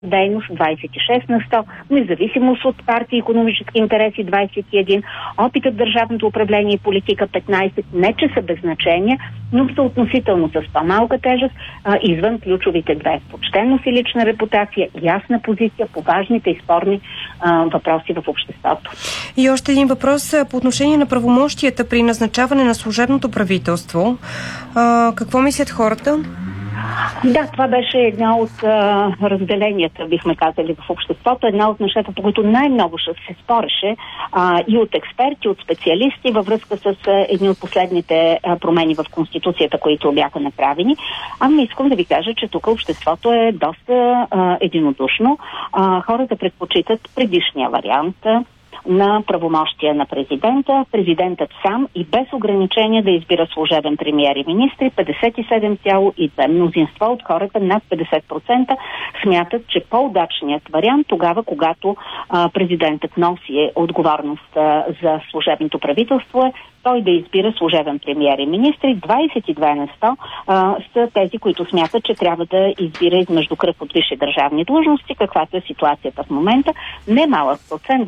дейност 26%, независимост от партии, икономически интереси 21%, опитът държавното управление и политика 15%, не че са без значение, но са относително с по-малка тежест, извън ключовите две. Почтенност и лична репутация, ясна позиция по важните и спорни въпроси в обществото. И още един въпрос по отношение на правомощията при назначаване на служебното правителство. Какво мислят хората? Да, това беше една от разделенията, бихме казали, в обществото. Една от нещата, по които най-много се спореше и от експерти, от специалисти във връзка с едни от последните промени в Конституцията, които бяха направени. Ами искам да ви кажа, че тук обществото е доста единодушно. Хората предпочитат предишния вариант на правомощия на президента. Президентът сам и без ограничения да избира служебен премиер и министри. 57,2%. Мнозинство от хората, над 50%, смятат, че по-удачният вариант тогава, когато президентът носи отговорност за служебното правителство, е той да избира служебен премиер и министри. 22% са тези, които смятат, че трябва да избира измежду кръг от висши държавни длъжности, каквато е ситуацията в момента. Немалък процент,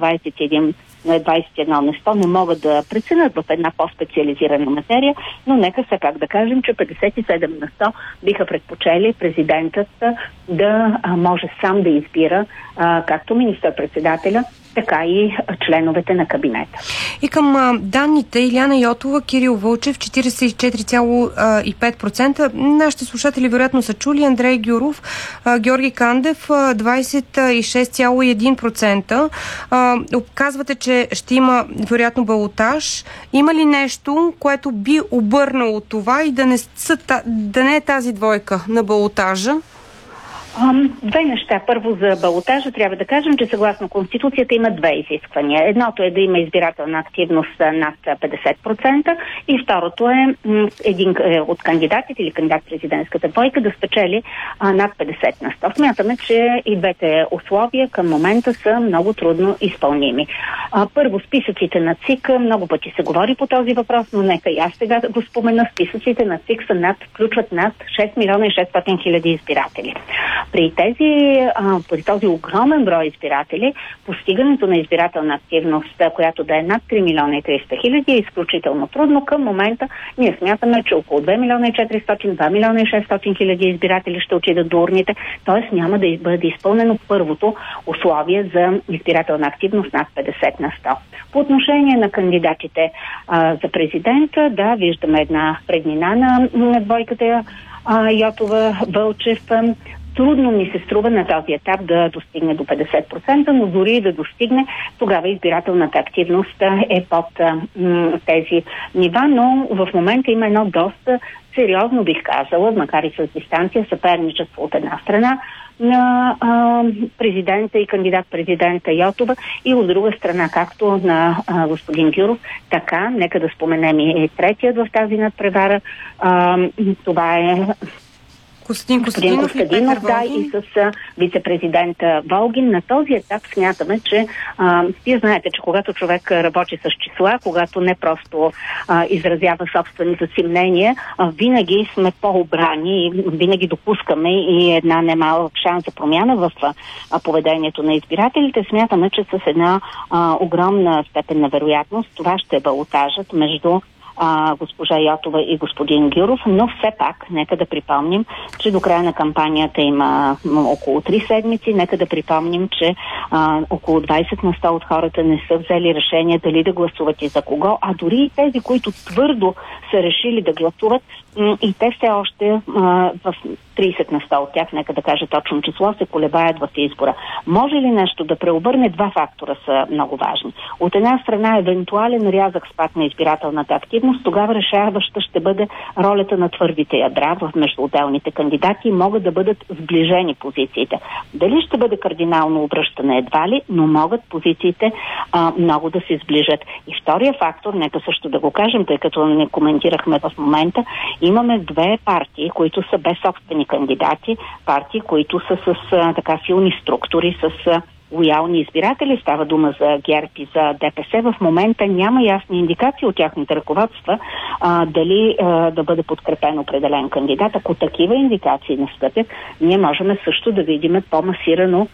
21% не могат да преценят в една по-специализирана материя, но нека все пак да кажем, че 57% биха предпочели президентът да може сам да избира както министър-председателя, така и членовете на кабинета. И към данните Илияна Йотова, Кирил Вълчев 44,5%. Нашите слушатели вероятно са чули. Андрей Гюров, Георги Кандев 26,1%. Казвате, че ще има вероятно балотаж. Има ли нещо, което би обърнало това и да не е тази двойка на балотажа? Две неща. Първо, за балотажа трябва да кажем, че съгласно Конституцията има две изисквания. Едното е да има избирателна активност над 50% и второто е един от кандидатите или кандидат-президентската двойка да спечели над 50%. Смятаме, че и двете условия към момента са много трудно изпълними. Първо, списъците на ЦИК, много пъти се говори по този въпрос, но нека и аз сега го спомена. Списъците на ЦИК включват над 6 милиона и 600 хиляди избиратели. При този огромен брой избиратели, постигането на избирателна активност, която да е над 3 милиона и 300 хиляди, е изключително трудно. Към момента ние смятаме, че около 2 милиона и 400, 2 милиона и 600 хиляди избиратели ще отидат до урните, т.е. няма да бъде изпълнено първото условие за избирателна активност над 50%. По отношение на кандидатите за президента, да, виждаме една преднина на двойката Йотова Вълчев. Трудно ми се струва на този етап да достигне до 50%, но дори и да достигне, тогава избирателната активност е под тези нива, но в момента има едно доста сериозно, бих казала, макар и с дистанция, съперничество от една страна на президента и кандидат-президента Йотова и от друга страна, както на господин Гюров, така, нека да споменем и третият в тази надпревара. Това е господин Костадинов, да, и с вице-президента Волгин. На този етап смятаме, че вие знаете, че когато човек работи с числа, когато не просто изразява собствените си мнения, винаги сме по-обрани и винаги допускаме и една немалък шанс за промяна в поведението на избирателите. Смятаме, че с една огромна степен на вероятност това ще е балотажът между госпожа Йотова и господин Гюров, но все пак, нека да припомним, че до края на кампанията има около 3 седмици. Нека да припомним, че около 20% от хората не са взели решение дали да гласуват и за кого, а дори и тези, които твърдо са решили да гласуват, и те все още в 30% от тях, нека да кажа точно число, се колебаят в избора. Може ли нещо да преобърне? Два фактора са много важни. От една страна евентуален рязък спад на избирателната активност, тогава решаваща ще бъде ролята на твърдите ядра между отделните кандидати и могат да бъдат сближени позициите. Дали ще бъде кардинално обръщане едва ли, но могат позициите много да се сближат. И втория фактор, нека също да го кажем, тъй като не коментирахме в момента, имаме две партии, които са без собствени кандидати, партии, които са с така силни структури, с лоялни избиратели, става дума за ГЕРБ и за ДПС, в момента няма ясни индикации от тяхните ръководства дали да бъде подкрепен определен кандидат. Ако такива индикации настъпят, ние можем също да видим по-масирано